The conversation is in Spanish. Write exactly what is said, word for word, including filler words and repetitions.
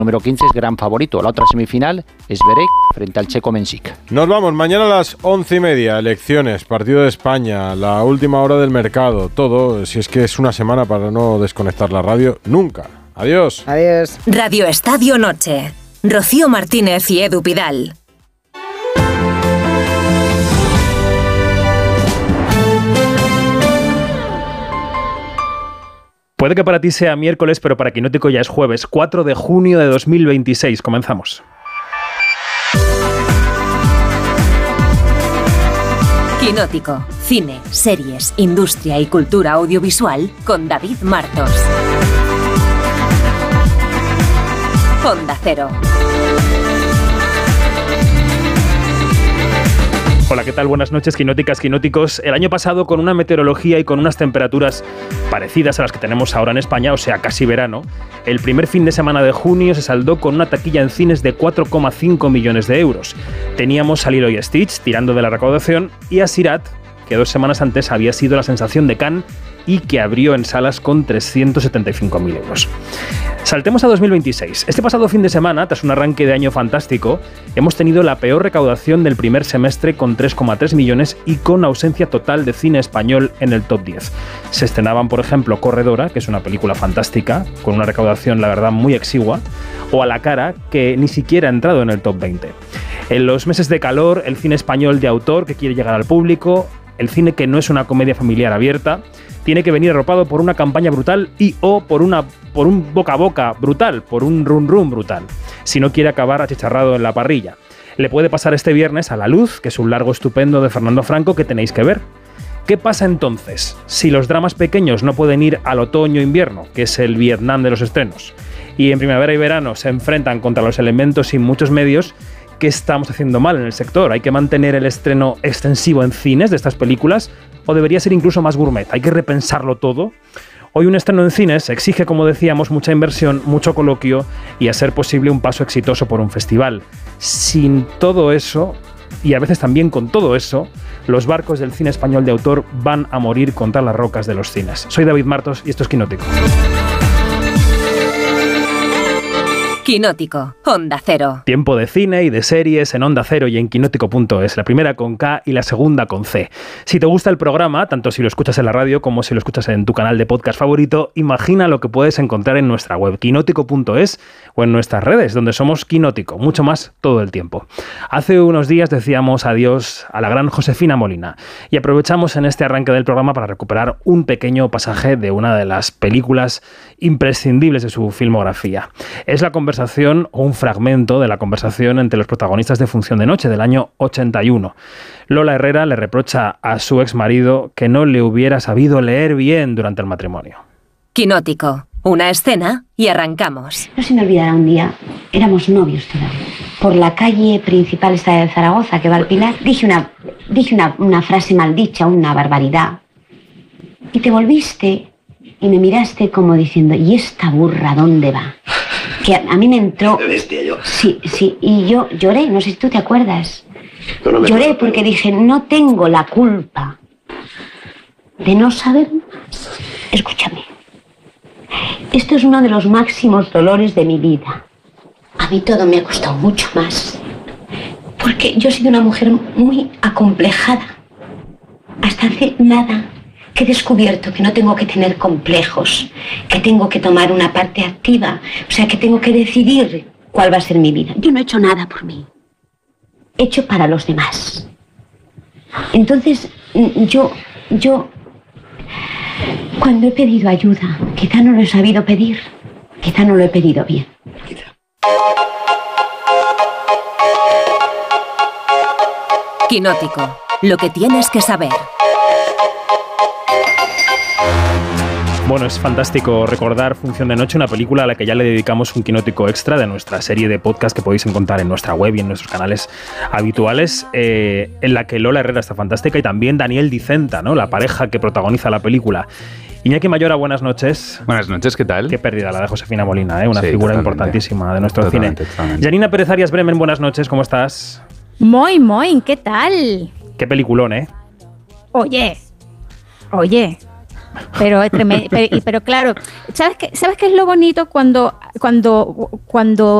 Número quince es gran favorito. La otra semifinal es Berek frente al checo Mensik. Nos vamos. Mañana a las once y media. Elecciones, partido de España, la última hora del mercado. Todo, si es que es una semana para no desconectar la radio nunca. Adiós. Adiós. Radio Estadio Noche. Rocío Martínez y Edu Pidal. Puede que para ti sea miércoles, pero para Quinótico ya es jueves, cuatro de junio de dos mil veintiséis. Comenzamos. Quinótico. Cine, series, industria y cultura audiovisual con David Martos. Onda Cero. Hola, ¿qué tal? Buenas noches, quinóticas, quinóticos. El año pasado, con una meteorología y con unas temperaturas parecidas a las que tenemos ahora en España, o sea, casi verano, el primer fin de semana de junio se saldó con una taquilla en cines de cuatro coma cinco millones de euros. Teníamos a Lilo y Stitch tirando de la recaudación y a Sirat, que dos semanas antes había sido la sensación de Cannes y que abrió en salas con trescientos setenta y cinco mil euros. Saltemos a dos mil veintiséis. Este pasado fin de semana, tras un arranque de año fantástico, hemos tenido la peor recaudación del primer semestre con tres coma tres millones y con ausencia total de cine español en el top diez. Se estrenaban, por ejemplo, Corredora, que es una película fantástica, con una recaudación, la verdad, muy exigua, o A la cara, que ni siquiera ha entrado en el top veinte. En los meses de calor, el cine español de autor que quiere llegar al público, el cine que no es una comedia familiar abierta, tiene que venir arropado por una campaña brutal y o por, una, por un boca a boca brutal, por un run run brutal, si no quiere acabar achicharrado en la parrilla. Le puede pasar este viernes a La Luz, que es un largo estupendo de Fernando Franco que tenéis que ver. ¿Qué pasa entonces si los dramas pequeños no pueden ir al otoño-invierno, que es el Vietnam de los estrenos, y en primavera y verano se enfrentan contra los elementos sin muchos medios? ¿Qué estamos haciendo mal en el sector? ¿Hay que mantener el estreno extensivo en cines de estas películas? ¿O debería ser incluso más gourmet? ¿Hay que repensarlo todo? Hoy un estreno en cines exige, como decíamos, mucha inversión, mucho coloquio y, a ser posible, un paso exitoso por un festival. Sin todo eso, y a veces también con todo eso, los barcos del cine español de autor van a morir contra las rocas de los cines. Soy David Martos y esto es Quinótico. Quinótico, Onda Cero. Tiempo de cine y de series en Onda Cero y en quinótico punto es, la primera con K y la segunda con C. Si te gusta el programa, tanto si lo escuchas en la radio como si lo escuchas en tu canal de podcast favorito, imagina lo que puedes encontrar en nuestra web, quinótico punto es, o en nuestras redes, donde somos Quinótico, mucho más todo el tiempo. Hace unos días decíamos adiós a la gran Josefina Molina y aprovechamos en este arranque del programa para recuperar un pequeño pasaje de una de las películas imprescindibles de su filmografía. Es la conversación o un fragmento de la conversación entre los protagonistas de Función de Noche del año ochenta y uno. Lola Herrera le reprocha a su exmarido que no le hubiera sabido leer bien durante el matrimonio. Quinótico, una escena y arrancamos. No se me olvidará un día, éramos novios todavía. Por la calle principal esta de Zaragoza, que va al Pilar, dije una, dije una, una frase maldicha, una barbaridad. Y te volviste y me miraste como diciendo, ¿y esta burra dónde va? Que a, a mí me entró... Bestia, yo. Sí, sí, y yo lloré, no sé si tú te acuerdas. No, no me lloré acuerdo, porque pero... dije, no tengo la culpa de no saber más. Escúchame, esto es uno de los máximos dolores de mi vida. A mí todo me ha costado mucho más, porque yo he sido una mujer muy acomplejada. Hasta hace nada que he descubierto que no tengo que tener complejos, que tengo que tomar una parte activa, o sea, que tengo que decidir cuál va a ser mi vida. Yo no he hecho nada por mí, he hecho para los demás. Entonces, yo, yo, cuando he pedido ayuda, quizá no lo he sabido pedir, quizá no lo he pedido bien. Quinótico, lo que tienes que saber. Bueno, es fantástico recordar Función de Noche, una película a la que ya le dedicamos un quinótico extra de nuestra serie de podcast que podéis encontrar en nuestra web y en nuestros canales habituales, eh, en la que Lola Herrera está fantástica y también Daniel Dicenta, ¿no?, la pareja que protagoniza la película. Iñaki Mayora, buenas noches. Buenas noches, ¿qué tal? Qué pérdida la de Josefina Molina, ¿eh? Una sí, figura totalmente. importantísima de nuestro Totalmente, cine. totalmente. Janina Pérez Arias Bremen, buenas noches, ¿cómo estás? Muy, muy, ¿qué tal? Qué peliculón, ¿eh? Oye, oye, Pero, pero, pero claro, ¿sabes qué, ¿sabes qué es lo bonito cuando, cuando, cuando